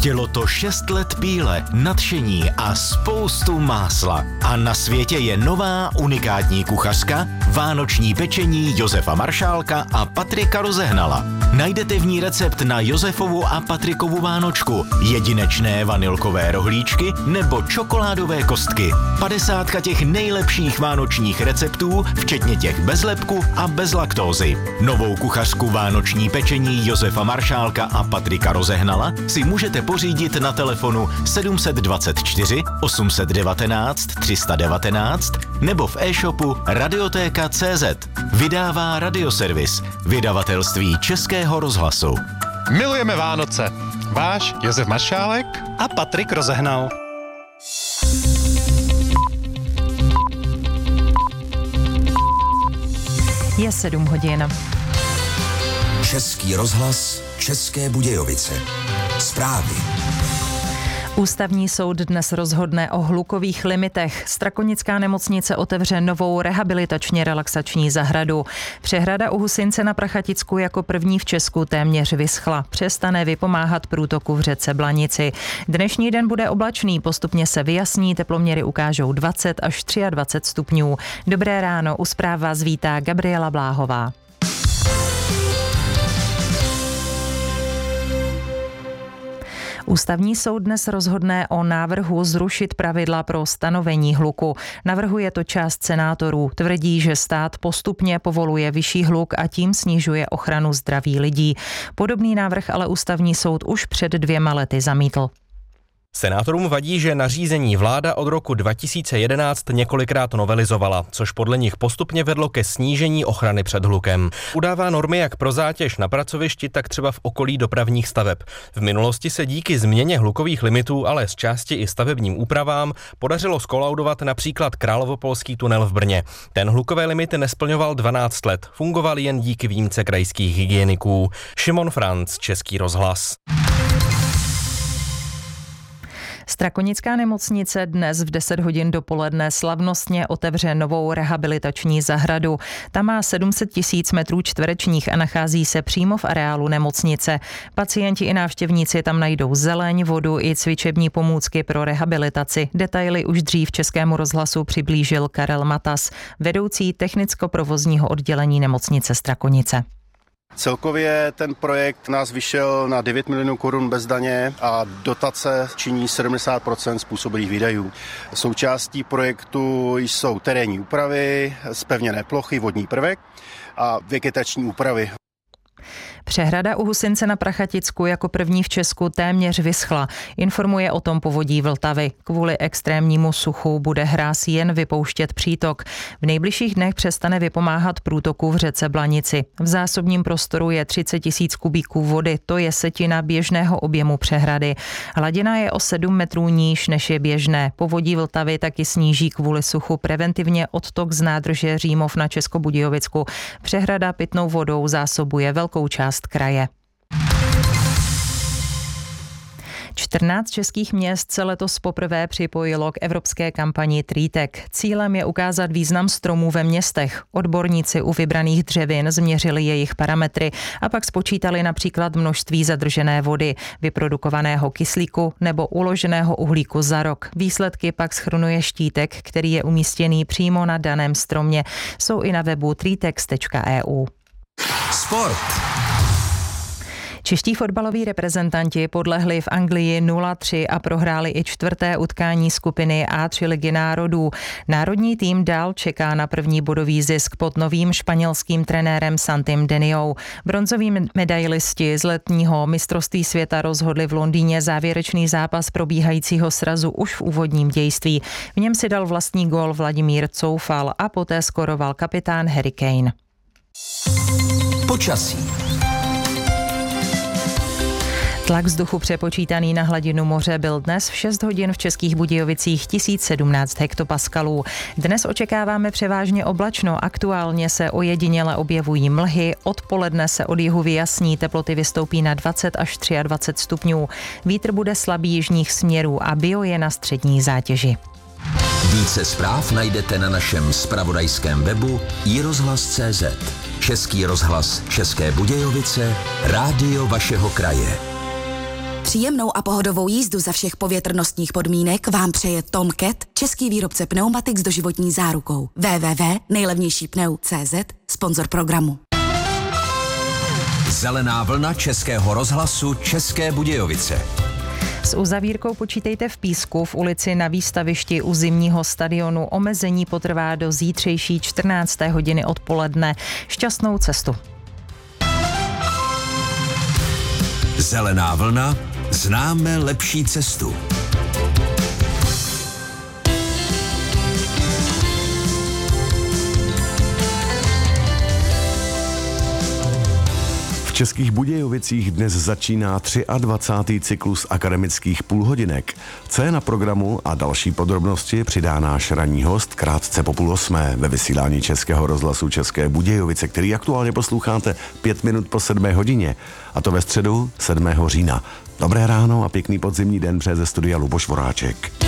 Chtělo to 6 let píle, nadšení a spoustu másla. A na světě je nová unikátní kuchařka, vánoční pečení Josefa Maršálka a Patrika Rozehnala. Najdete v ní recept na Josefovu a Patrikovu vánočku, jedinečné vanilkové rohlíčky nebo čokoládové kostky. 50 těch nejlepších vánočních receptů, včetně těch bez lepku a bez laktózy. Novou kuchařku vánoční pečení Josefa Maršálka a Patrika Rozehnala si můžete pořídit na telefonu 724 819 319 nebo v e-shopu radiotéka.cz. Vydává Radioservis, vydavatelství Českého rozhlasu. Milujeme Vánoce. Váš Josef Maršálek a Patrik Rozehnal. Je 7 hodin. Český rozhlas, České Budějovice. Zprávy. Ústavní soud dnes rozhodne o hlukových limitech. Strakonická nemocnice otevře novou rehabilitačně relaxační zahradu. Přehrada u Husince na Prachaticku jako první v Česku téměř vyschla. Přestane vypomáhat průtoku v řece Blanici. Dnešní den bude oblačný, postupně se vyjasní, teploměry ukážou 20 až 23 stupňů. Dobré ráno, u zpráv vás vítá Gabriela Bláhová. Ústavní soud dnes rozhodne o návrhu zrušit pravidla pro stanovení hluku. Navrhuje to část senátorů. Tvrdí, že stát postupně povoluje vyšší hluk a tím snižuje ochranu zdraví lidí. Podobný návrh ale Ústavní soud už před 2 lety zamítl. Senátorům vadí, že nařízení vláda od roku 2011 několikrát novelizovala, což podle nich postupně vedlo ke snížení ochrany před hlukem. Udává normy jak pro zátěž na pracovišti, tak třeba v okolí dopravních staveb. V minulosti se díky změně hlukových limitů, ale z části i stavebním úpravám, podařilo skolaudovat například Královopolský tunel v Brně. Ten hlukové limity nesplňoval 12 let, fungoval jen díky výjimce krajských hygieniků. Šimon Franc, Český rozhlas. Strakonická nemocnice dnes v 10 hodin dopoledne slavnostně otevře novou rehabilitační zahradu. Ta má 700 000 metrů čtverečních a nachází se přímo v areálu nemocnice. Pacienti i návštěvníci tam najdou zeleň, vodu i cvičební pomůcky pro rehabilitaci. Detaily už dřív Českému rozhlasu přiblížil Karel Matas, vedoucí technicko-provozního oddělení nemocnice Strakonice. Celkově ten projekt nás vyšel na 9 milionů korun bez daně a dotace činí 70% způsobilých výdajů. Součástí projektu jsou terénní úpravy, zpevněné plochy, vodní prvek a vegetační úpravy. Přehrada u Husince na Prachaticku jako první v Česku téměř vyschla. Informuje o tom Povodí Vltavy. Kvůli extrémnímu suchu bude hráz jen vypouštět přítok. V nejbližších dnech přestane vypomáhat průtoku v řece Blanici. V zásobním prostoru je 30 000 kubíků vody, to je setina běžného objemu přehrady. Hladina je o 7 metrů níž, než je běžné. Povodí Vltavy taky sníží kvůli suchu preventivně odtok z nádrže Římov na Českobudějovicku. Přehrada pitnou vodou zásobuje velkou část kraje. 14 českých měst se letos poprvé připojilo k evropské kampani Trýtek. Cílem je ukázat význam stromů ve městech. Odborníci u vybraných dřevin změřili jejich parametry a pak spočítali například množství zadržené vody, vyprodukovaného kyslíku nebo uloženého uhlíku za rok. Výsledky pak shrnuje štítek, který je umístěný přímo na daném stromě. Jsou i na webu tritex.eu. Sport. Čeští fotbaloví reprezentanti podlehli v Anglii 0-3 a prohráli i 4. utkání skupiny A3 Ligy národů. Národní tým dál čeká na první bodový zisk pod novým španělským trenérem Santim Deniou. Bronzoví medailisti z letního mistrovství světa rozhodli v Londýně závěrečný zápas probíhajícího srazu už v úvodním dějství. V něm si dal vlastní gól Vladimír Coufal a poté skoroval kapitán Harry Kane. Počasí. Tlak vzduchu přepočítaný na hladinu moře byl dnes v 6 hodin v Českých Budějovicích 1017 hektopaskalů. Dnes očekáváme převážně oblačno, aktuálně se ojediněle objevují mlhy, odpoledne se od jihu vyjasní, teploty vystoupí na 20 až 23 stupňů. Vítr bude slabý jižních směrů a bio je na střední zátěži. Více zpráv najdete na našem zpravodajském webu iRozhlas.cz. Český rozhlas České Budějovice, rádio vašeho kraje. Příjemnou a pohodovou jízdu za všech povětrnostních podmínek vám přeje Tom Cat, český výrobce pneumatik s doživotní zárukou. www.nejlevnějšípneu.cz, sponzor programu. Zelená vlna Českého rozhlasu České Budějovice. S uzavírkou počítejte v Písku v ulici Na Výstavišti u zimního stadionu. Omezení potrvá do zítřejší 14. hodiny odpoledne. Šťastnou cestu. Zelená vlna, známe lepší cestu. V Českých Budějovicích dnes začíná 23. cyklus akademických půlhodinek. Co je na programu a další podrobnosti přidá náš ranní host krátce po 7:30 ve vysílání Českého rozhlasu České Budějovice, který aktuálně posloucháte 5 minut po 7 hodině, a to ve středu 7. října. Dobré ráno a pěkný podzimní den přeje ze studia Luboš Voráček.